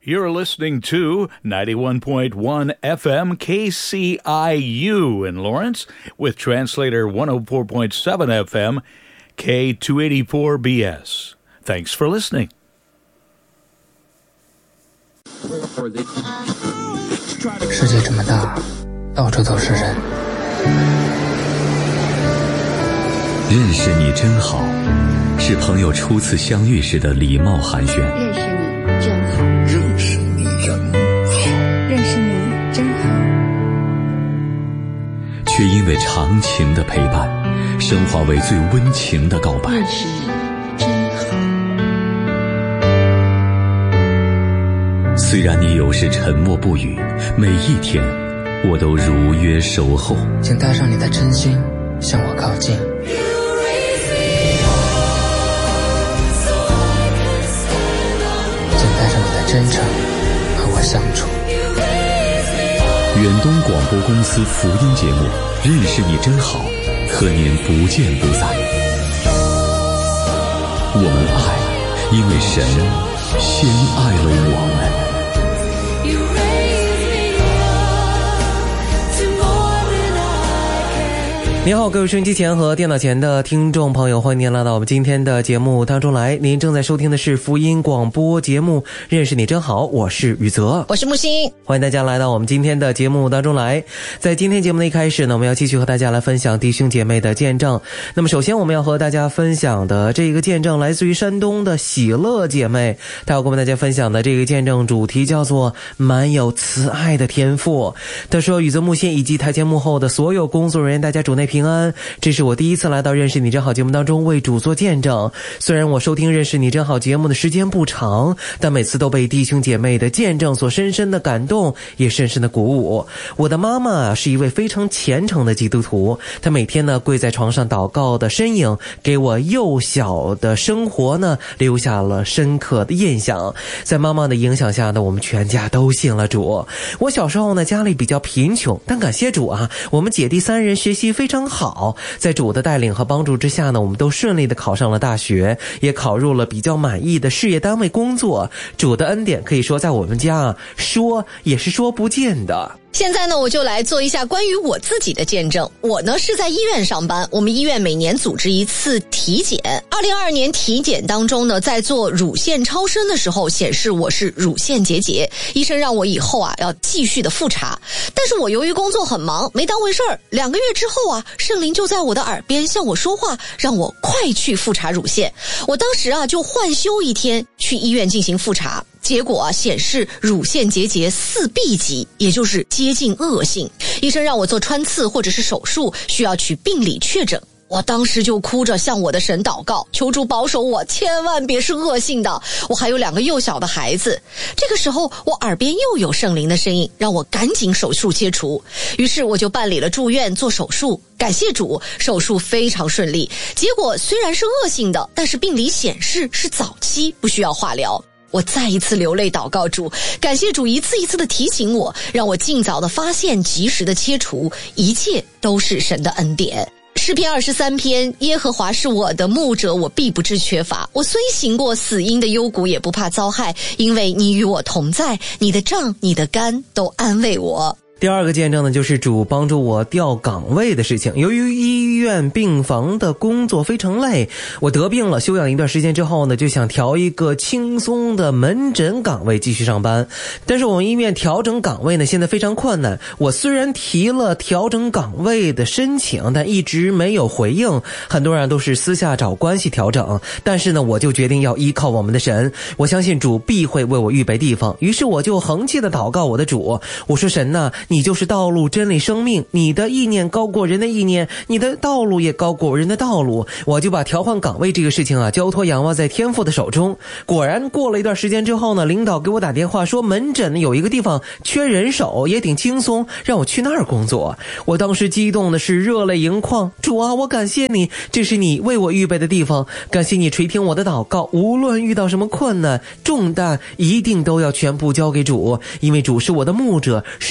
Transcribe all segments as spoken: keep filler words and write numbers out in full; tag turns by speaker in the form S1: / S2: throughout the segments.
S1: You're listening to ninety-one point one F M K C I U in Lawrence with translator one oh four point seven F M K two eighty-four B S. Thanks for listening.
S2: 世界这么大，到处都是人。
S3: 认识你真好，是朋友初次相遇时的礼貌寒暄。
S4: 认识你真好，
S5: 认识你真好，
S4: 认识你真好。
S3: 却因为长情的陪伴，升华为最温情的告白。
S4: 认识你真好。
S3: 虽然你有时沉默不语，每一天我都如约守候。
S2: 请带上你的真心，向我靠近。请带上你的真诚，和我相处。
S3: 远东广播公司福音节目《认识你真好》，和您不见不散。我们爱，因为神先爱了我们。
S6: 您好，各位收音机前和电脑前的听众朋友，欢迎您来到我们今天的节目当中来。您正在收听的是福音广播节目《认识你真好》，我是宇泽，
S7: 我是木星，
S6: 欢迎大家来到我们今天的节目当中来。在今天节目的一开始呢，我们要继续和大家来分享弟兄姐妹的见证。那么首先我们要和大家分享的这个见证来自于山东的喜乐姐妹，她要跟我们大家分享的这个见证主题叫做满有慈爱的天赋。她说，宇泽、木星以及台前幕后的所有工作人员，大家主内平安。这是我第一次来到认识你真好节目当中为主做见证。虽然我收听认识你真好节目的时间不长，但每次都被弟兄姐妹的见证所深深的感动，也深深的鼓舞。我的妈妈是一位非常虔诚的基督徒，她每天呢跪在床上祷告的身影，给我幼小的生活呢留下了深刻的印象。在妈妈的影响下呢，我们全家都信了主。我小时候呢家里比较贫穷，但感谢主啊，我们姐弟三人学习非常好，在主的带领和帮助之下呢，我们都顺利的考上了大学，也考入了比较满意的事业单位工作。主的恩典可以说在我们家啊，说也是说不尽的。
S7: 现在呢，我就来做一下关于我自己的见证。我呢是在医院上班，我们医院每年组织一次体检。二零二二年体检当中呢，在做乳腺超声的时候显示我是乳腺结节，医生让我以后啊要继续的复查。但是我由于工作很忙，没当回事儿。两个月之后啊，圣灵就在我的耳边向我说话，让我快去复查乳腺。我当时啊就换休一天去医院进行复查。结果啊显示乳腺结节四 B 级，也就是接近恶性。医生让我做穿刺或者是手术，需要取病理确诊。我当时就哭着向我的神祷告，求主保守我，千万别是恶性的。我还有两个幼小的孩子。这个时候我耳边又有圣灵的声音，让我赶紧手术切除。于是我就办理了住院做手术。感谢主，手术非常顺利。结果虽然是恶性的，但是病理显示是早期，不需要化疗。我再一次流泪祷告主，感谢主一次一次的提醒我，让我尽早的发现，及时的切除，一切都是神的恩典。诗篇二十三篇，耶和华是我的牧者，我必不致缺乏。我虽行过死荫的幽谷，也不怕遭害，因为你与我同在，你的杖你的竿都安慰我。
S6: 第二个见证呢，就是主帮助我调岗位的事情。由于医院病房的工作非常累，我得病了，休养一段时间之后呢，就想调一个轻松的门诊岗位继续上班。但是我们医院调整岗位呢，现在非常困难。我虽然提了调整岗位的申请，但一直没有回应。很多人都是私下找关系调整，但是呢，我就决定要依靠我们的神。我相信主必会为我预备地方。于是我就恒切的祷告我的主，我说神呐，你就是道路真理生命，你的意念高过人的意念，你的道路也高过人的道路。我就把调换岗位这个事情啊交托仰望在天父的手中。果然过了一段时间之后呢，领导给我打电话说门诊有一个地方缺人手，也挺轻松，让我去那儿工作。我当时激动的是热泪盈眶，主啊，我感谢你，这是你为我预备的地方，感谢你垂听我的祷告，无论遇到什么困难重担，一定都要全部交给主，因为主是我的牧者，是满有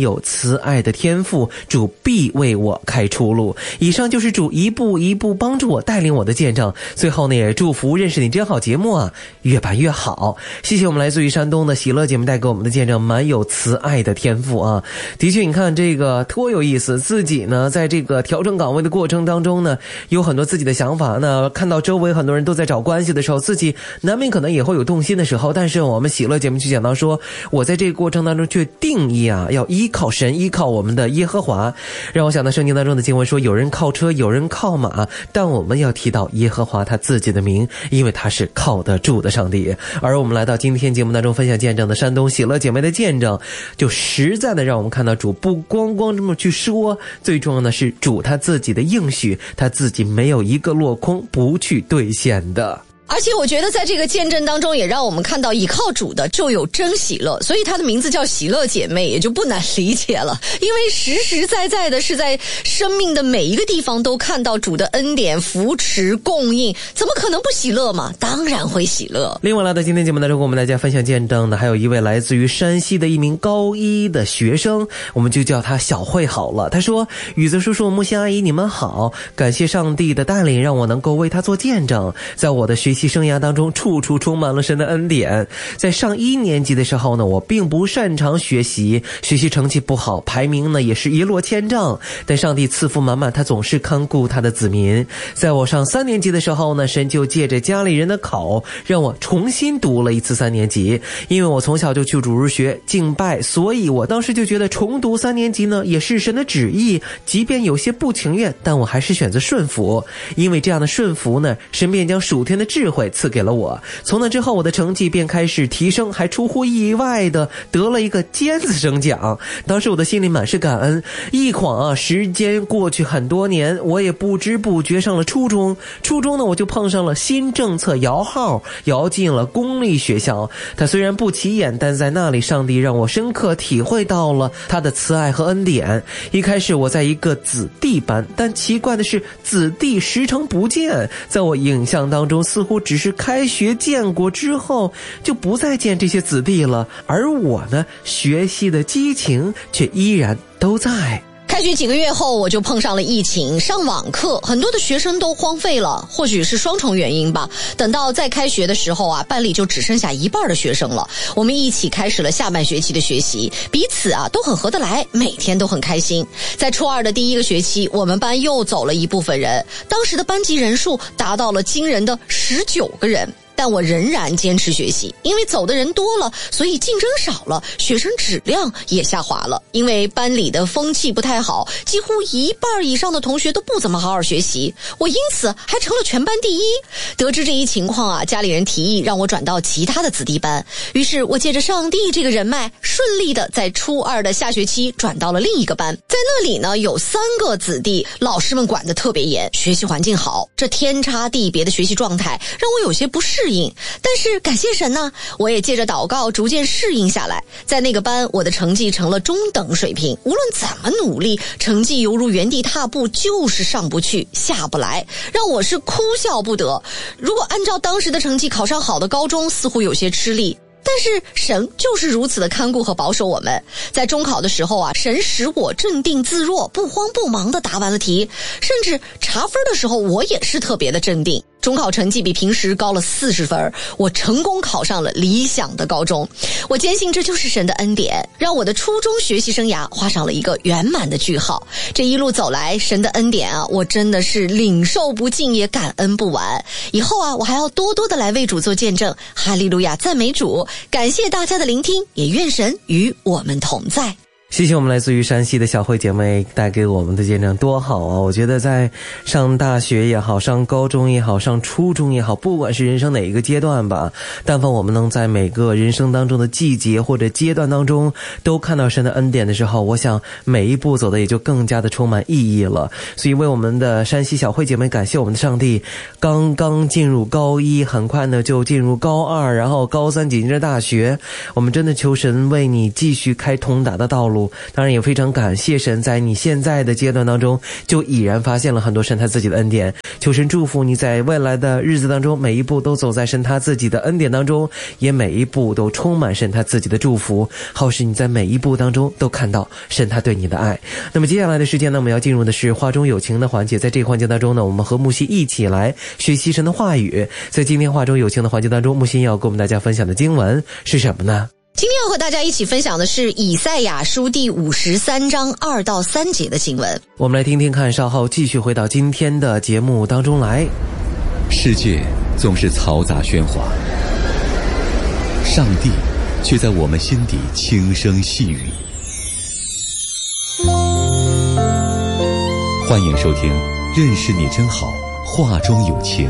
S6: 有慈爱的天赋，主必为我开出路。以上就是主一步一步帮助我带领我的见证。最后呢，也祝福认识你真好节目啊越办越好。谢谢我们来自于山东的喜乐姐妹带给我们的见证，蛮有慈爱的天赋啊。的确你看这个多有意思，自己呢在这个调整岗位的过程当中呢，有很多自己的想法，那看到周围很多人都在找关系的时候，自己难免可能也会有动心的时候，但是我们喜乐节目去讲到说，我在这个过程当中却定义啊，要依靠神，依靠我们的耶和华。让我想到圣经当中的经文说，有人靠车，有人靠马，但我们要提到耶和华他自己的名，因为他是靠得住的上帝。而我们来到今天节目当中分享见证的山东喜乐姐妹的见证，就实在的让我们看到主不光光这么去说，最重要的是主他自己的应许，他自己没有一个落空不去兑现的。
S7: 而且我觉得在这个见证当中也让我们看到倚靠主的就有真喜乐，所以它的名字叫喜乐姐妹也就不难理解了，因为实实在在的是在生命的每一个地方都看到主的恩典扶持供应，怎么可能不喜乐嘛？当然会喜乐。
S6: 另外来到今天节目当中跟我们大家分享见证的还有一位来自于山西的一名高一的学生，我们就叫他小慧好了。他说，宇子叔叔木星阿姨你们好，感谢上帝的带领让我能够为他做见证，在我的学习生涯当中处处充满了神的恩典。在上一年级的时候呢，我并不擅长学习，学习成绩不好，排名呢也是一落千丈，但上帝赐福满满，他总是看顾他的子民。在我上三年级的时候呢，神就借着家里人的口让我重新读了一次三年级，因为我从小就去主日学敬拜，所以我当时就觉得重读三年级呢也是神的旨意，即便有些不情愿，但我还是选择顺服。因为这样的顺服呢，神便将属天的智慧赐给了我。从那之后我的成绩便开始提升，还出乎意外的得了一个尖子生奖。当时我的心里满是感恩。一晃啊，时间过去很多年，我也不知不觉上了初中。初中呢，我就碰上了新政策摇号，摇进了公立学校。它虽然不起眼，但在那里上帝让我深刻体会到了他的慈爱和恩典。一开始我在一个子弟班，但奇怪的是子弟时常不见，在我印象当中似乎只是开学见过之后就不再见这些子弟了，而我呢，学习的激情却依然都在。
S7: 开学几个月后，我就碰上了疫情，上网课，很多的学生都荒废了，或许是双重原因吧。等到再开学的时候啊，班里就只剩下一半的学生了。我们一起开始了下半学期的学习，彼此啊都很合得来，每天都很开心。在初二的第一个学期，我们班又走了一部分人，当时的班级人数达到了惊人的十九个人。但我仍然坚持学习，因为走的人多了，所以竞争少了，学生质量也下滑了。因为班里的风气不太好，几乎一半以上的同学都不怎么好好学习，我因此还成了全班第一。得知这一情况啊，家里人提议让我转到其他的子弟班，于是我借着上帝这个人脉，顺利的在初二的下学期转到了另一个班。在那里呢，有三个子弟，老师们管得特别严，学习环境好，这天差地别的学习状态让我有些不适应，但是感谢神呢，我也借着祷告逐渐适应下来。在那个班，我的成绩成了中等水平，无论怎么努力，成绩犹如原地踏步，就是上不去下不来，让我是哭笑不得。如果按照当时的成绩考上好的高中，似乎有些吃力，但是神就是如此的看顾和保守我们。在中考的时候啊，神使我镇定自若，不慌不忙地答完了题，甚至查分的时候我也是特别的镇定。中考成绩比平时高了四十分，我成功考上了理想的高中。我坚信这就是神的恩典，让我的初中学习生涯画上了一个圆满的句号。这一路走来，神的恩典啊，我真的是领受不尽，也感恩不完。以后啊，我还要多多的来为主做见证。哈利路亚，赞美主！感谢大家的聆听，也愿神与我们同在。
S6: 谢谢我们来自于山西的小慧姐妹带给我们的见证，多好啊！我觉得在上大学也好，上高中也好，上初中也好，不管是人生哪一个阶段吧，但凡我们能在每个人生当中的季节或者阶段当中都看到神的恩典的时候，我想每一步走的也就更加的充满意义了。所以为我们的山西小慧姐妹感谢我们的上帝，刚刚进入高一，很快呢就进入高二，然后高三紧接着大学，我们真的求神为你继续开通达的道路， 路。当然也非常感谢神，在你现在的阶段当中就已然发现了很多神他自己的恩典。求神祝福你在未来的日子当中，每一步都走在神他自己的恩典当中，也每一步都充满神他自己的祝福，好使你在每一步当中都看到神他对你的爱。那么接下来的时间呢，我们要进入的是话中有情的环节。在这个环节当中呢，我们和木西一起来学习神的话语。在今天话中有情的环节当中，木西要跟我们大家分享的经文是什么呢？
S7: 今天要和大家一起分享的是以赛亚书第五十三章二到三节的经文。
S6: 我们来听听看，稍后继续回到今天的节目当中来。
S3: 世界总是嘈杂喧哗，上帝却在我们心底轻声细语。欢迎收听认识你真好，话中有情，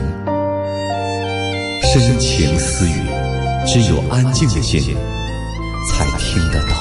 S3: 深情私语，只有安静的心才听得到。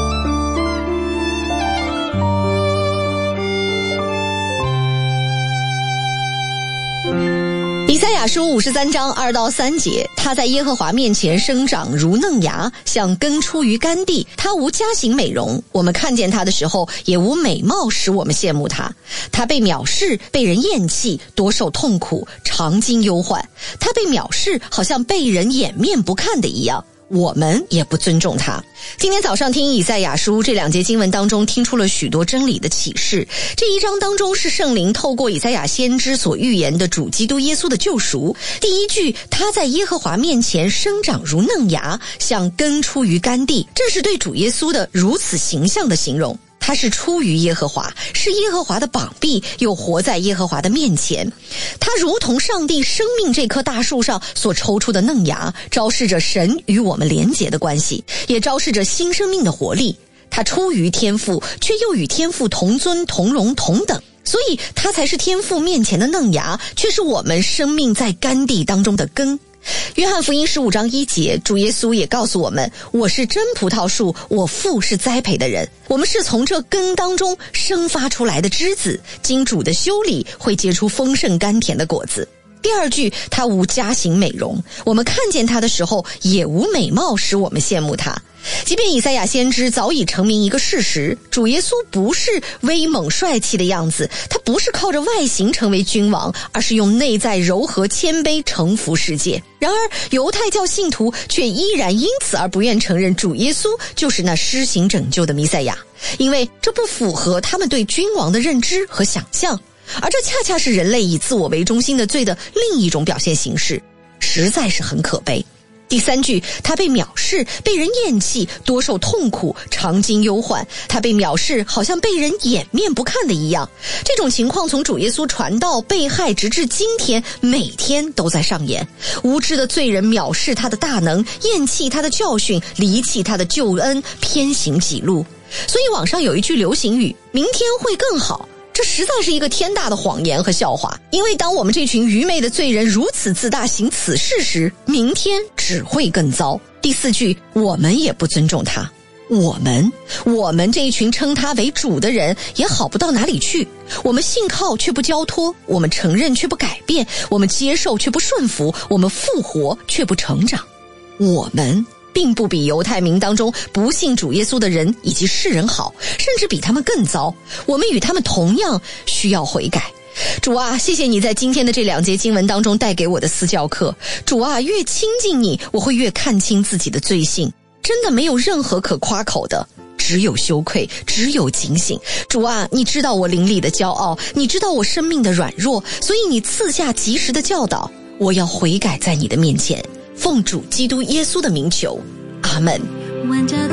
S7: 以赛亚书五十三章二到三节，他在耶和华面前生长如嫩芽，像根出于干地。他无佳形美容，我们看见他的时候，也无美貌使我们羡慕他。他被藐视，被人厌弃，多受痛苦，常经忧患。他被藐视，好像被人掩面不看的一样，我们也不尊重他。今天早上听以赛亚书这两节经文当中，听出了许多真理的启示。这一章当中是圣灵透过以赛亚先知所预言的主基督耶稣的救赎。第一句，他在耶和华面前生长如嫩芽，像根出于干地，正是对主耶稣的如此形象的形容。他是出于耶和华，是耶和华的膀臂，又活在耶和华的面前。他如同上帝生命这棵大树上所抽出的嫩芽，昭示着神与我们连结的关系，也昭示着新生命的活力。他出于天父，却又与天父同尊同荣同等，所以他才是天父面前的嫩芽，却是我们生命在干地当中的根。约翰福音十五章一节，主耶稣也告诉我们，我是真葡萄树，我父是栽培的人，我们是从这根当中生发出来的枝子，经主的修理会结出丰盛甘甜的果子。第二句，他无佳形美容，我们看见他的时候，也无美貌使我们羡慕他。即便以赛亚先知早已成明一个事实，主耶稣不是威猛帅气的样子，他不是靠着外形成为君王，而是用内在柔和谦卑臣服世界。然而犹太教信徒却依然因此而不愿承认主耶稣就是那施行拯救的弥赛亚，因为这不符合他们对君王的认知和想象，而这恰恰是人类以自我为中心的罪的另一种表现形式，实在是很可悲。第三句，他被藐视，被人厌弃，多受痛苦，常经忧患。他被藐视，好像被人掩面不看的一样。这种情况从主耶稣传道被害直至今天，每天都在上演。无知的罪人藐视他的大能，厌弃他的教训，离弃他的救恩，偏行己路。所以网上有一句流行语，明天会更好，这实在是一个天大的谎言和笑话。因为当我们这群愚昧的罪人如此自大行此事时，明天只会更糟。第四句，我们也不尊重他。我们我们这一群称他为主的人也好不到哪里去。我们信靠却不交托，我们承认却不改变，我们接受却不顺服，我们复活却不成长。我们并不比犹太民当中不信主耶稣的人以及世人好，甚至比他们更糟。我们与他们同样需要悔改。主啊，谢谢你在今天的这两节经文当中带给我的私教课。主啊，越亲近你，我会越看清自己的罪性，真的没有任何可夸口的，只有羞愧，只有警醒。主啊，你知道我灵里的骄傲，你知道我生命的软弱，所以你赐下及时的教导，我要悔改在你的面前。奉主基督耶稣的名求，阿们。